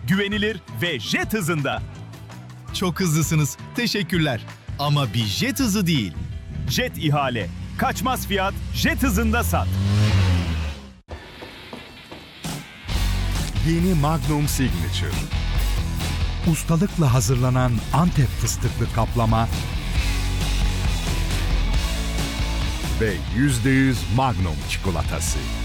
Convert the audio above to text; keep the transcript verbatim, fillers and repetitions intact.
güvenilir ve jet hızında. Çok hızlısınız. Teşekkürler. Ama bir jet hızı değil. Jet ihale. Kaçmaz fiyat, jet hızında sat. Yeni Magnum Signature. Ustalıkla hazırlanan Antep fıstıklı kaplama Ve yüzde yüz Magnum çikolatası.